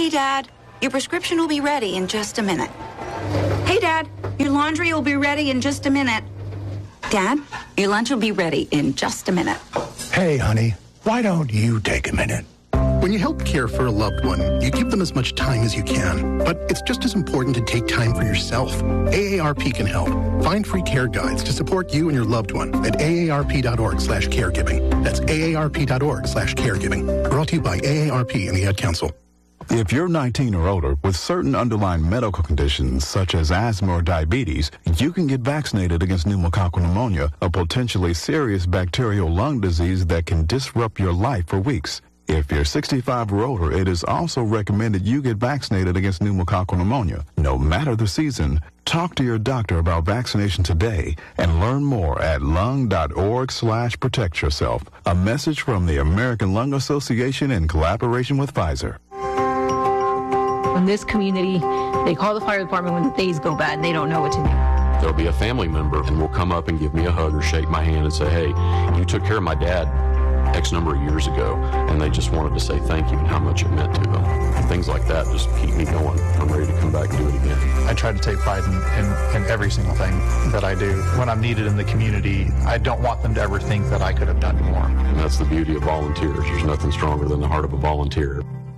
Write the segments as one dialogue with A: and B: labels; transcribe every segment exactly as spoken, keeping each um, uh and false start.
A: Hey, Dad, your prescription will be ready in just a minute. Hey, Dad, your laundry will be ready in just a minute. Dad, your lunch will be ready in just a minute.
B: Hey, honey, why don't you take a minute?
C: When you help care for a loved one, you give them as much time as you can. But it's just as important to take time for yourself. A A R P can help. Find free care guides to support you and your loved one at A A R P dot org slash caregiving. That's A A R P dot org slash caregiving. Brought to you by A A R P and the Ad Council.
D: If you're nineteen or older with certain underlying medical conditions such as asthma or diabetes, you can get vaccinated against pneumococcal pneumonia, a potentially serious bacterial lung disease that can disrupt your life for weeks. If you're sixty-five or older, it is also recommended you get vaccinated against pneumococcal pneumonia. No matter the season, talk to your doctor about vaccination today and learn more at lung dot org slash protect yourself. A message from the American Lung Association in collaboration with Pfizer.
E: In this community, they call the fire department when things go bad and they don't know what to do.
F: There'll be a family member and will come up and give me a hug or shake my hand and say, hey, you took care of my dad X number of years ago, and they just wanted to say thank you and how much it meant to them. And things like that just keep me going. I'm ready to come back and do it again.
G: I try to take pride in, in, in every single thing that I do. When I'm needed in the community, I don't want them to ever think that I could have done more.
F: And that's the beauty of volunteers. There's nothing stronger than the heart of a volunteer.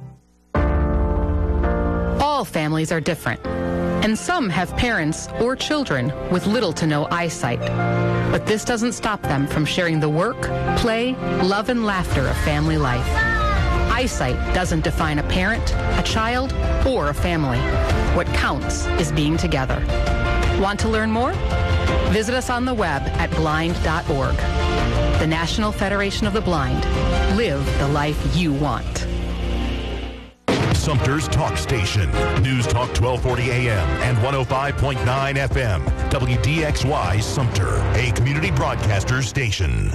H: All families are different, and some have parents or children with little to no eyesight. But this doesn't stop them from sharing the work, play, love, and laughter of family life. Eyesight doesn't define a parent, a child, or a family. What counts is being together. Want to learn more? Visit us on the web at blind dot org. The National Federation of the Blind. Live the life you want.
I: Sumter's talk station. News Talk twelve forty A M and one oh five point nine F M. W D X Y Sumter, a community broadcaster station.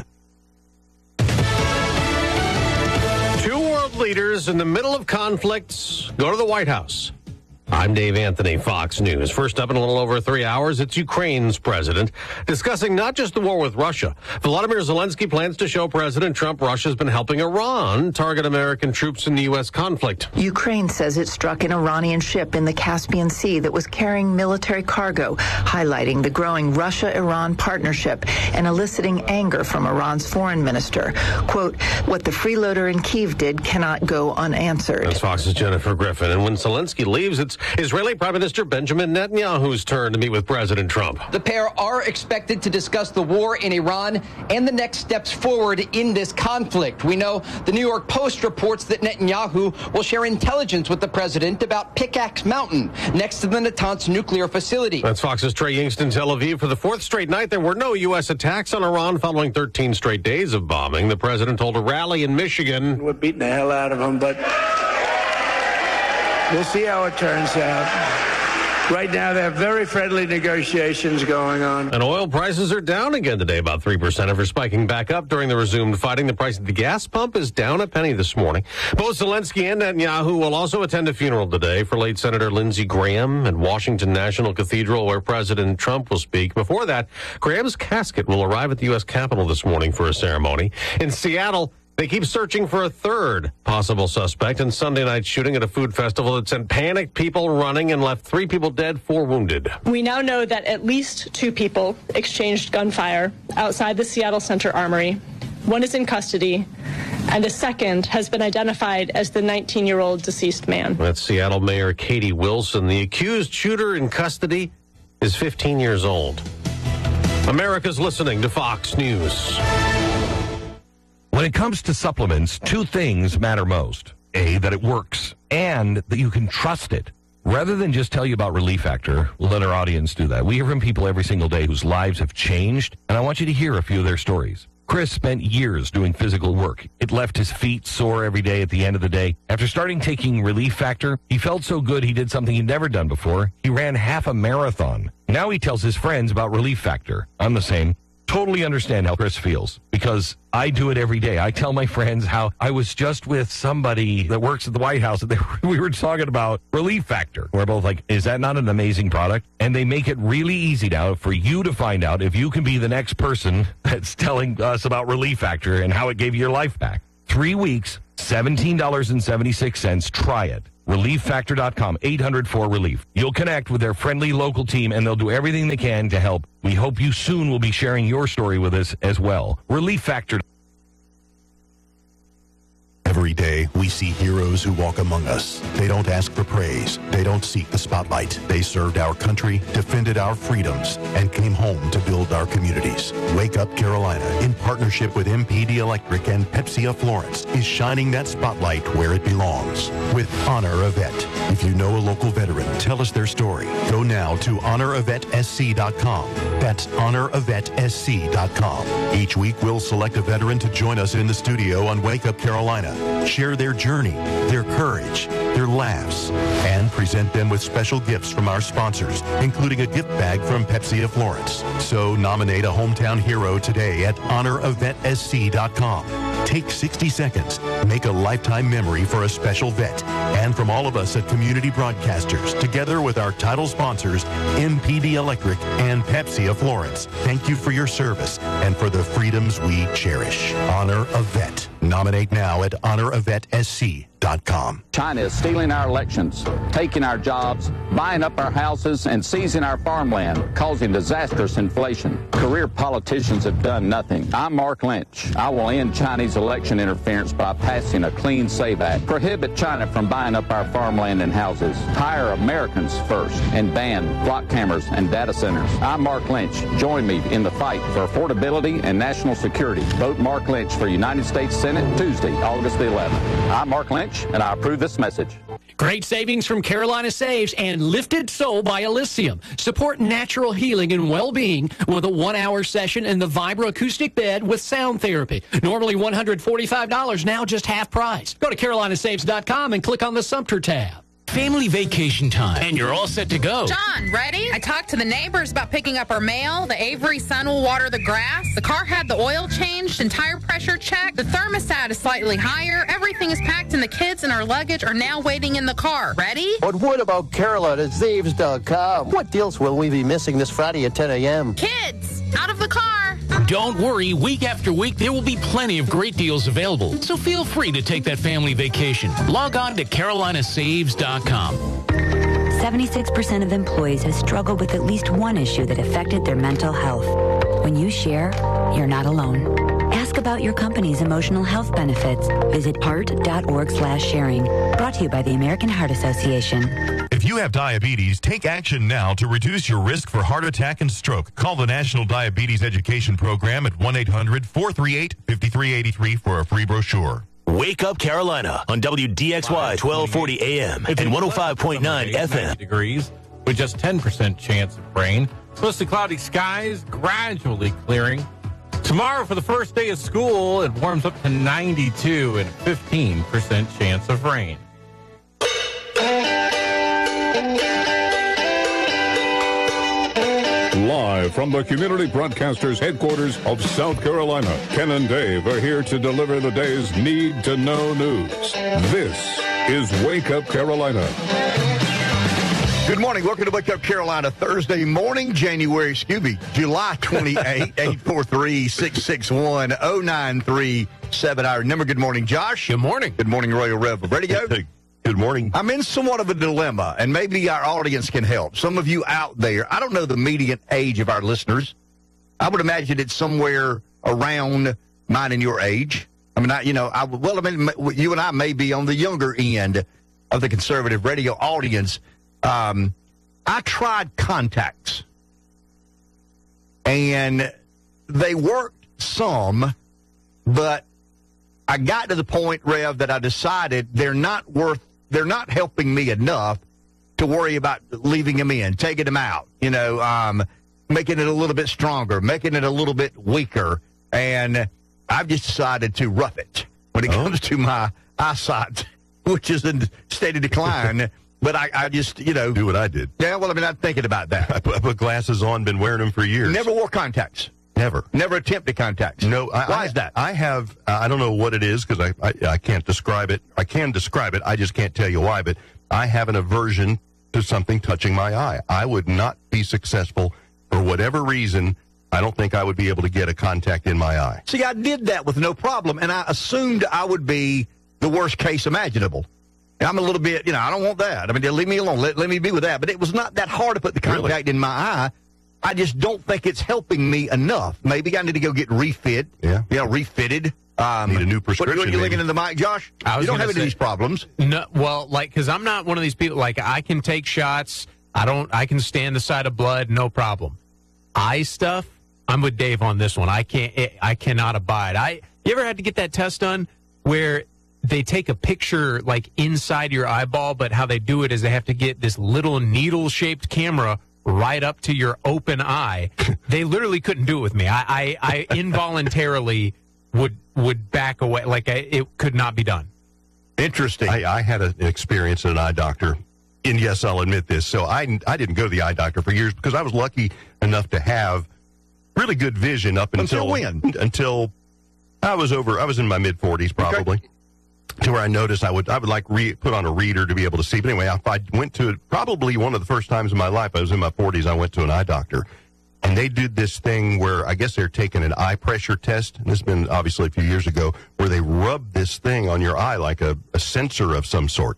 J: Two world leaders in the middle of conflicts go to the White House. I'm Dave Anthony, Fox News. First up in a little over three hours, it's Ukraine's president discussing not just the war with Russia. Volodymyr Zelensky plans to show President Trump Russia's been helping Iran target American troops in the U S conflict.
K: Ukraine says it struck an Iranian ship in the Caspian Sea that was carrying military cargo, highlighting the growing Russia-Iran partnership and eliciting anger from Iran's foreign minister. Quote, what the freeloader in Kyiv did cannot go unanswered.
J: That's Fox's Jennifer Griffin. And when Zelensky leaves, it's Israeli Prime Minister Benjamin Netanyahu's turn to meet with President Trump.
L: The pair are expected to discuss the war in Iran and the next steps forward in this conflict. We know the New York Post reports that Netanyahu will share intelligence with the president about Pickaxe Mountain, next to the Natanz nuclear facility.
J: That's Fox's Trey Yingst in Tel Aviv. For the fourth straight night, there were no U S attacks on Iran following thirteen straight days of bombing. The president told a rally in Michigan.
M: We're beating the hell out of them, but we'll see how it turns out. Right now, they have very friendly negotiations going on.
J: And oil prices are down again today, about three percent after spiking back up during the resumed fighting. The price of the gas pump is down a penny this morning. Both Zelensky and Netanyahu will also attend a funeral today for late Senator Lindsey Graham at Washington National Cathedral, where President Trump will speak. Before that, Graham's casket will arrive at the U S Capitol this morning for a ceremony. In Seattle, they keep searching for a third possible suspect in Sunday night's shooting at a food festival that sent panicked people running and left three people dead, four wounded.
N: We now know that at least two people exchanged gunfire outside the Seattle Center Armory. One is in custody, and a second has been identified as the nineteen-year-old deceased man.
J: That's Seattle Mayor Katie Wilson. The accused shooter in custody is fifteen years old. America's listening to Fox News.
I: When it comes to supplements, two things matter most. A, that it works, and that you can trust it. Rather than just tell you about Relief Factor, we'll let our audience do that. We hear from people every single day whose lives have changed, and I want you to hear a few of their stories. Chris spent years doing physical work. It left his feet sore every day at the end of the day. After starting taking Relief Factor, he felt so good he did something he'd never done before. He ran half a marathon. Now he tells his friends about Relief Factor. I'm the same. Totally understand how Chris feels, because I do it every day. I tell my friends how I was just with somebody that works at the White House, and they, we were talking about Relief Factor. We're both like, is that not an amazing product? And they make it really easy now for you to find out if you can be the next person that's telling us about Relief Factor and how it gave you your life back. Three weeks, seventeen dollars and seventy-six cents. Try it. relief factor dot com, eight hundred four relief. You'll connect with their friendly local team, and they'll do everything they can to help. We hope you soon will be sharing your story with us as well. Relief Factor.
O: Every day, we see heroes who walk among us. They don't ask for praise. They don't seek the spotlight. They served our country, defended our freedoms, and came home to build our communities. Wake Up Carolina, in partnership with M P D Electric and Pepsi of Florence, is shining that spotlight where it belongs with Honor a Vet. If you know a local veteran, tell us their story. Go now to honor a vet s c dot com. That's honor a vet s c dot com. Each week, we'll select a veteran to join us in the studio on Wake Up Carolina. Share their journey, their courage, their laughs, and present them with special gifts from our sponsors, including a gift bag from Pepsi of Florence. So nominate a hometown hero today at honor a vet s c dot com. Take sixty seconds, make a lifetime memory for a special vet. And from all of us at Community Broadcasters, together with our title sponsors, M P D Electric and Pepsi of Florence, thank you for your service and for the freedoms we cherish. Honor a Vet. Nominate now at honor a vet s c dot com.
P: China is stealing our elections, taking our jobs, buying up our houses, and seizing our farmland, causing disastrous inflation. Career politicians have done nothing. I'm Mark Lynch. I will end Chinese election interference by passing a Clean Save Act. Prohibit China from buying up our farmland and houses. Hire Americans first and ban flock cameras and data centers. I'm Mark Lynch. Join me in the fight for affordability and national security. Vote Mark Lynch for United States Senate Tuesday, August the eleventh. I'm Mark Lynch, and I approve this message.
Q: Great savings from Carolina Saves and Lifted Soul by Elysium. Support natural healing and well-being with a one-hour session in the vibroacoustic bed with sound therapy. Normally one hundred forty-five dollars, now just half price. Go to carolina saves dot com and click on the Sumter tab.
R: Family vacation time, and you're all set to go.
S: John, ready? I talked to the neighbors about picking up our mail. The Avery son will water the grass. The car had the oil changed and tire pressure checked. The thermostat is slightly higher. Everything is packed, and the kids and our luggage are now waiting in the car. Ready?
T: But what about carolina saves dot com? What deals will we be missing this Friday at ten a.m.?
S: Kids, out of the car.
R: Don't worry, week after week, there will be plenty of great deals available. So feel free to take that family vacation. Log on to carolina saves dot com.
U: seventy-six percent of employees have struggled with at least one issue that affected their mental health. When you share, you're not alone. Ask about your company's emotional health benefits. Visit heart dot org slash sharing. Brought to you by the American Heart Association.
V: If you have diabetes, take action now to reduce your risk for heart attack and stroke. Call the National Diabetes Education Program at one eight hundred four three eight five three eight three for a free brochure.
W: Wake Up Carolina on W D X Y twelve forty A M and one oh five point nine F M.
X: Degrees with just ten percent chance of rain. Mostly cloudy skies, gradually clearing. Tomorrow, for the first day of school, it warms up to ninety-two and fifteen percent chance of rain.
Y: Live from the Community Broadcasters headquarters of South Carolina, Ken and Dave are here to deliver the day's need-to-know news. This is Wake Up Carolina.
B: Good morning. Welcome to Wake Up Carolina. Thursday morning, January, excuse me, July twenty-eighth, eight four three, six six one, oh nine three seven. Our number. Good morning, Josh.
J: Good morning.
B: Good morning, Royal Rebel. Ready to go?
J: Good morning.
B: I'm in somewhat of a dilemma, and maybe our audience can help. Some of you out there, I don't know the median age of our listeners. I would imagine it's somewhere around mine and your age. I mean, I, you know, I, well, I mean, you and I may be on the younger end of the conservative radio audience. Um, I tried contacts, and they worked some, but I got to the point, Rev, that I decided they're not worth, they're not helping me enough to worry about leaving them in, taking them out, you know, um, making it a little bit stronger, making it a little bit weaker, and I've just decided to rough it when it oh. comes to my eyesight, which is in steady decline. But I, I just, you know.
J: Do what I did.
B: Yeah, well, I mean, I'm thinking about that.
J: I put, I put glasses on, been wearing them for years.
B: Never wore contacts.
J: Never.
B: Never attempted contacts.
J: No. I,
B: Why
J: I,
B: is that?
J: I have, uh, I don't know what it is because I, I, I can't describe it. I can describe it. I just can't tell you why. But I have an aversion to something touching my eye. I would not be successful for whatever reason. I don't think I would be able to get a contact in my eye.
B: See, I did that with no problem, and I assumed I would be the worst case imaginable. I'm a little bit, you know, I don't want that. I mean, leave me alone. Let, let me be with that. But it was not that hard to put the contact really? in my eye. I just don't think it's helping me enough. Maybe I need to go get refit.
A: Yeah.
B: You know, refitted. Um,
A: need a new prescription.
B: What, what are you
A: maybe.
B: looking into the mic, Josh?
C: I was
B: you don't have
C: say,
B: any of these problems.
C: No, well, like, because I'm not one of these people, like, I can take shots. I don't, I can stand the sight of blood, no problem. Eye stuff, I'm with Dave on this one. I can't, I cannot abide. I, you ever had to get that test done where they take a picture like inside your eyeball, but how they do it is they have to get this little needle-shaped camera right up to your open eye. They literally couldn't do it with me. I, I, I involuntarily would would back away. Like, I, it could not be done.
B: Interesting.
A: I, I had an experience at an eye doctor, and yes, I'll admit this. So I, I didn't go to the eye doctor for years because I was lucky enough to have really good vision up until,
B: until when?
A: Until I was over, I was in my mid forties probably. Okay. To where I noticed I would I would like re, put on a reader to be able to see. But anyway, if I went to it, probably one of the first times in my life, I was in my forties, I went to an eye doctor. And they did this thing where I guess they're taking an eye pressure test. And this has been obviously a few years ago, where they rub this thing on your eye like a, a sensor of some sort.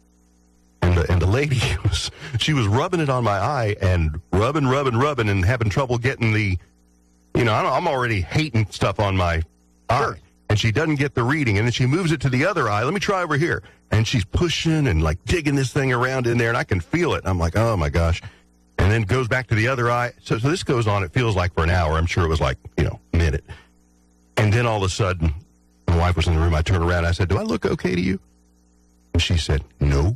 A: And the, and the lady, was, she was rubbing it on my eye and rubbing, rubbing, rubbing and having trouble getting the, you know, I'm already hating stuff on my
B: sure.
A: eye. And she doesn't get the reading, and then she moves it to the other eye. Let me try over here. And she's pushing and, like, digging this thing around in there, and I can feel it. I'm like, oh, my gosh. And then goes back to the other eye. So, so this goes on, it feels like for an hour. I'm sure it was like, you know, a minute. And then all of a sudden, my wife was in the room. I turned around. I said, do I look okay to you? And she said, no.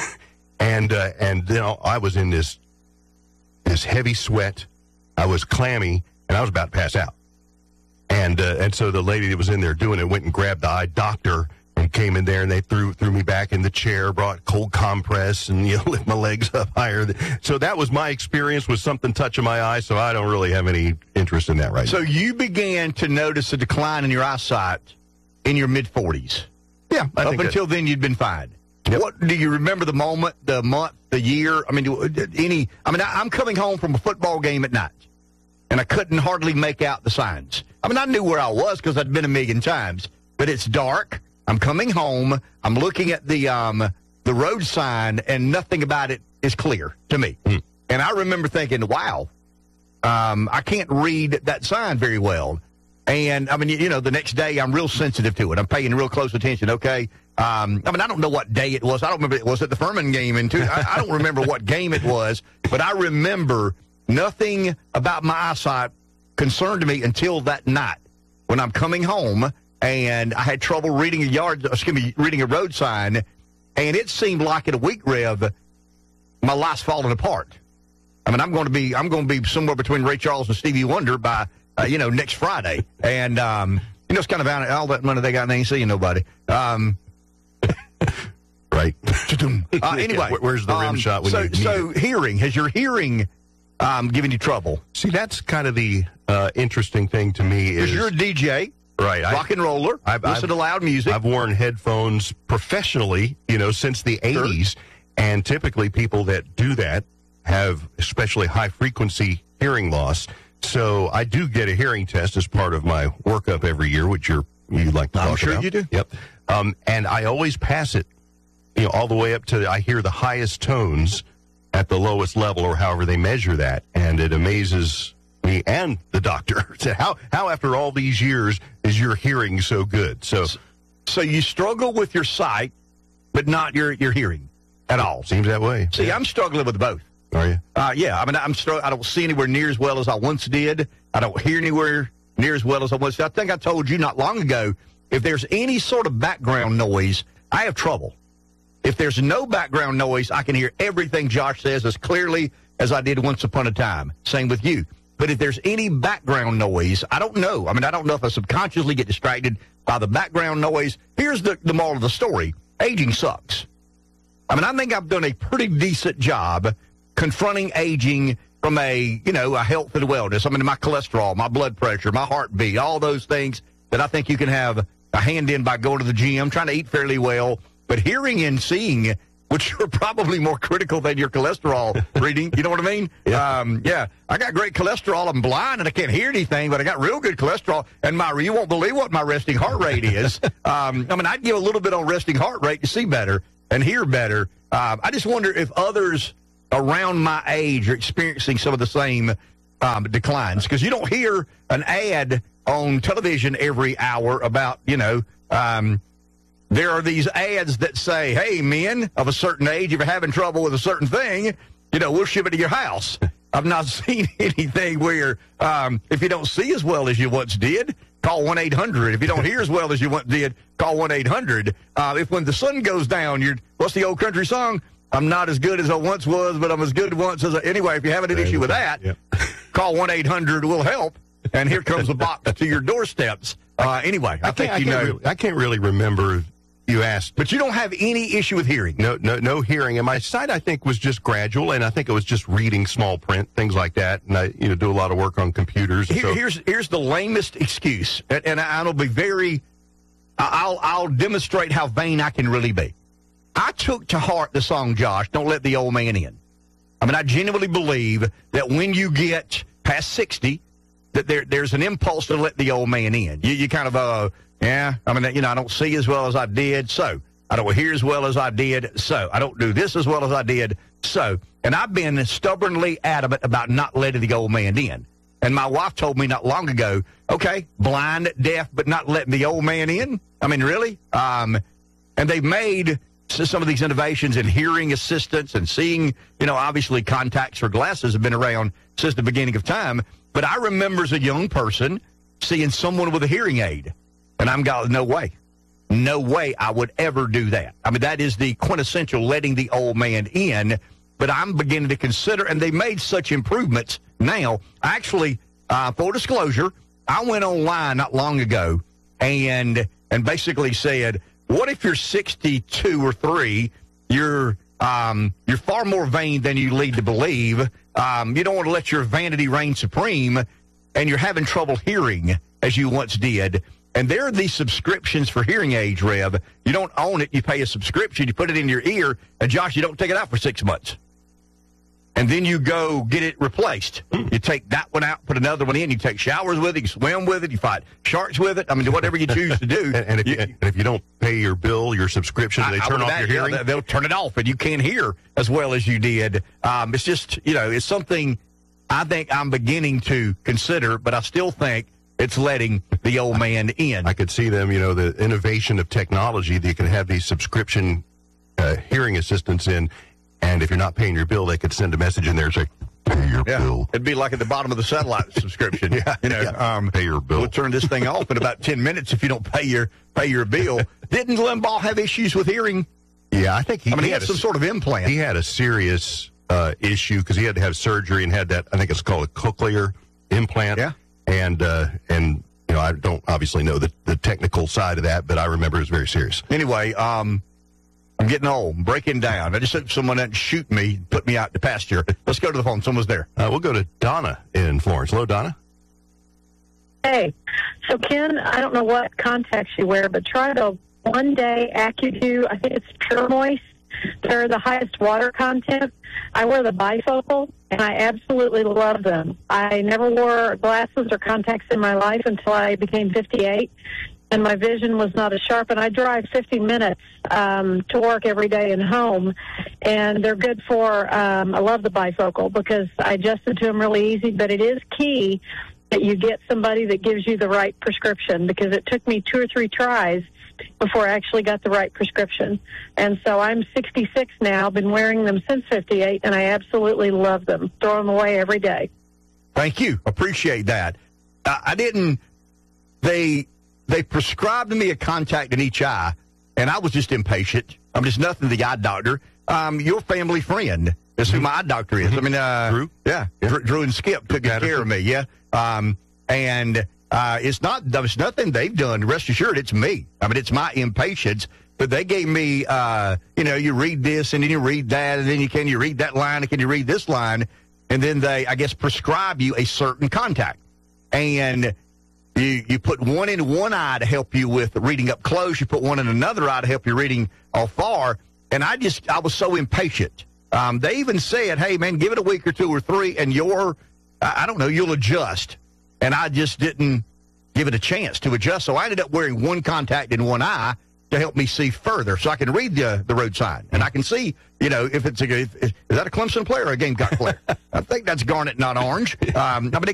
A: and uh, and then I was in this this heavy sweat. I was clammy, and I was about to pass out. And uh, and so the lady that was in there doing it went and grabbed the eye doctor and came in there, and they threw threw me back in the chair, brought cold compress, and, you know, lift my legs up higher. So that was my experience with something touching my eye, so I don't really have any interest in that right
B: so
A: now.
B: So you began to notice a decline in your eyesight in your mid-forties.
A: Yeah. I
B: Up
A: think
B: until
A: that,
B: then, you'd been fine.
A: Yep.
B: What do you remember the moment, the month, the year? I mean, any? I mean, I'm coming home from a football game at night, and I couldn't hardly make out the signs. I mean, I knew where I was because I'd been a million times, but it's dark. I'm coming home. I'm looking at the um, the road sign, and nothing about it is clear to me. Mm. And I remember thinking, wow, um, I can't read that sign very well. And, I mean, you know, the next day I'm real sensitive to it. I'm paying real close attention, okay? Um, I mean, I don't know what day it was. I don't remember. It was at the Furman game. In two, I, I don't remember what game it was, but I remember nothing about my eyesight concerned me until that night when I'm coming home and I had trouble reading a yard, excuse me, reading a road sign, and it seemed like in a week, Rev, my life's falling apart. I mean, I'm going to be, I'm going to be somewhere between Ray Charles and Stevie Wonder by, uh, you know, next Friday, and um, you know, it's kind of out, all that money they got and they ain't seeing nobody. Um,
A: right.
B: uh, anyway,
A: where's the rim
B: um,
A: shot when
B: so,
A: you need
B: so
A: it?
B: hearing, has your hearing um, given you trouble?
A: See, that's kind of the uh, interesting thing to me is
B: you're a D J.
A: Right.
B: Rock and roller.
A: I've,
B: listen
A: I've,
B: to loud music.
A: I've worn headphones professionally, you know, since the eighties. Sure. And typically people that do that have especially high frequency hearing loss. So I do get a hearing test as part of my workup every year, which you're, you like to
B: I'm
A: talk
B: sure
A: about.
B: you do.
A: Yep. Um, and I always pass it, you know, all the way up to, I hear the highest tones at the lowest level, or however they measure that. And it amazes me and the doctor. how, how after all these years is your hearing so good? So,
B: so you struggle with your sight, but not your, your hearing at all.
A: Seems that way.
B: See,
A: yeah.
B: I'm struggling with both.
A: Are you?
B: Uh, yeah. I mean, I'm str- I don't see anywhere near as well as I once did. I don't hear anywhere near as well as I once did. I think I told you not long ago, if there's any sort of background noise, I have trouble. If there's no background noise, I can hear everything Josh says as clearly as I did once upon a time. Same with you. But if there's any background noise, I don't know. I mean, I don't know if I subconsciously get distracted by the background noise. Here's the, the moral of the story. Aging sucks. I mean, I think I've done a pretty decent job confronting aging from a, you know, a health and wellness. I mean, my cholesterol, my blood pressure, my heartbeat, all those things that I think you can have a hand in by going to the gym, trying to eat fairly well. But hearing and seeing, which are probably more critical than your cholesterol reading, you know what I mean? Yeah. Um, yeah, I got great cholesterol. I'm blind and I can't hear anything, but I got real good cholesterol. And my you won't believe what my resting heart rate is. um, I mean, I'd give a little bit on resting heart rate to see better. and hear better. Uh, I just wonder if others around my age are experiencing some of the same um, declines, because you don't hear an ad on television every hour about, you know, um, there are these ads that say, hey, men of a certain age, if you're having trouble with a certain thing, you know, we'll ship it to your house. I've not seen anything where um, if you don't see as well as you once did, call one eight hundred. If you don't hear as well as you once did, call one eight hundred. Uh, if when the sun goes down, you're, what's the old country song? I'm not as good as I once was, but I'm as good once as I, anyway, if you're having an issue with that, yep. call one eight hundred will help. And here comes a box to your doorsteps. Uh, anyway, I, I think you
A: I
B: know.
A: Really, I can't really remember. You asked,
B: but you don't have any issue with hearing.
A: No, no, no hearing. And my sight, I think, was just gradual, and I think it was just reading small print, things like that. And I, you know, do a lot of work on computers.
B: Here,
A: so.
B: Here's here's the lamest excuse, and, and I'll be very. I'll I'll demonstrate how vain I can really be. I took to heart the song, Josh, "Don't Let the Old Man In." I mean, I genuinely believe that when you get past sixty, that there there's an impulse to let the old man in. You you kind of uh. Yeah, I mean, you know, I don't see as well as I did, so. I don't hear as well as I did, so. I don't do this as well as I did, so. And I've been stubbornly adamant about not letting the old man in. And my wife told me not long ago, okay, blind, deaf, but not letting the old man in? I mean, really? Um, and they've made some of these innovations in hearing assistance and seeing, you know, obviously contacts or glasses have been around since the beginning of time. But I remember as a young person seeing someone with a hearing aid. And I'm going, no way. No way I would ever do that. I mean, that is the quintessential letting the old man in. But I'm beginning to consider, and they made such improvements now. Actually, uh, full disclosure, I went online not long ago and and basically said, what if you're sixty-two or three, you're um, you're far more vain than you lead to believe. Um, you don't want to let your vanity reign supreme, and you're having trouble hearing as you once did. And there are these subscriptions for hearing aids, Rev. You don't own it. You pay a subscription. You put it in your ear. And, Josh, you don't take it out for six months. And then you go get it replaced. You take that one out, put another one in. You take showers with it. You swim with it. You fight sharks with it. I mean, whatever you choose to do.
A: and, and, if, you, and if you don't pay your bill, your subscription, they
B: I,
A: turn
B: I
A: off
B: that,
A: your hearing?
B: Yeah, they'll turn it off, and you can't hear as well as you did. Um, it's just, you know, it's something I think I'm beginning to consider, but I still think it's letting the old man in.
A: I could see them, you know, the innovation of technology that you can have these subscription uh, hearing assistants in, and if you're not paying your bill, they could send a message in there and say, pay your
B: yeah.
A: bill.
B: It'd be like at the bottom of the satellite subscription.
A: yeah,
B: you know,
A: yeah.
B: um,
A: pay your bill.
B: We'll turn this thing off in about ten minutes if you don't pay your pay your bill. Didn't Limbaugh have issues with hearing?
A: Yeah, I think he,
B: I mean,
A: he
B: he had,
A: had
B: some
A: a,
B: sort of implant.
A: He had a serious uh, issue because he had to have surgery and had that, I think it's called a cochlear implant.
B: Yeah.
A: And, uh, and you know, I don't obviously know the, the technical side of that, but I remember it was very serious.
B: Anyway, um, I'm getting old. I'm breaking down. I just hope someone doesn't shoot me, put me out to pasture. Let's go to the phone. Someone's there.
A: Uh, we'll go to Donna in Florence. Hello, Donna.
D: Hey, so Ken, I don't know what contacts you wear, but try the One Day AccuView. I think it's Pure Moist. They're the highest water content. I wear the bifocal, and I absolutely love them. I never wore glasses or contacts in my life until I became fifty-eight, and my vision was not as sharp. And I drive fifty minutes um, to work every day and home, and they're good for, um, I love the bifocal because I adjusted to them really easy, but it is key that you get somebody that gives you the right prescription, because it took me two or three tries before I actually got the right prescription. And so I'm sixty-six now, been wearing them since fifty-eight, and I absolutely love them. Throw them away every day.
B: Thank you. Appreciate that. Uh, I didn't, they, they prescribed me a contact in each eye, and I was just impatient. I'm just nothing to the eye doctor. Um, your family friend is who my eye doctor is. I mean, uh,
A: Drew?
B: Yeah, yeah. Drew, Drew and Skip took good care of me, yeah. Um, and uh, it's not, it's nothing they've done. Rest assured, it's me. I mean, it's my impatience. But they gave me, uh, you know, you read this, and then you read that, and then you can you read that line, and can you read this line? And then they, I guess, prescribe you a certain contact. And you you put one in one eye to help you with reading up close. You put one in another eye to help you reading off far. And I just, I was so impatient. Um, they even said, hey, man, give it a week or two or three, and you're, I don't know, you'll adjust. And I just didn't give it a chance to adjust. So I ended up wearing one contact in one eye to help me see further, so I can read the the road sign and I can see, you know, if it's a if, is that a Clemson player or a Gamecock player? I think that's Garnet, not Orange. Um, I mean,